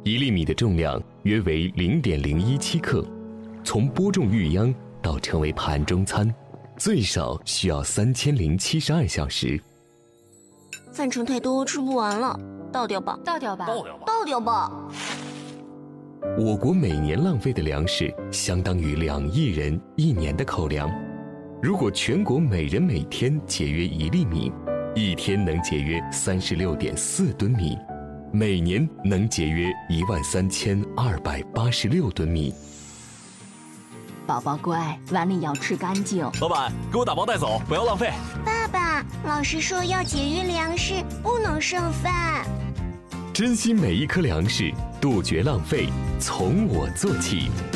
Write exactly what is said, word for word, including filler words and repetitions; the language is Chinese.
一粒米的重量约为零点零一七克，从播种育秧到成为盘中餐，最少需要三千零七十二小时。 饭盛太多，吃不完了，倒掉吧， 倒掉吧， 倒掉吧， 倒掉吧。 我国每年浪费的粮食相当于两亿人一年的口粮。如果全国每人每天节约一粒米，一天能节约三十六点四吨米，每年能节约一万三千二百八十六吨米。 宝宝乖，碗里要吃干净。 老板，给我打包带走，不要浪费。 爸爸，老师说要节约粮食，不能剩饭。 珍惜每一颗粮食，杜绝浪费，从我做起。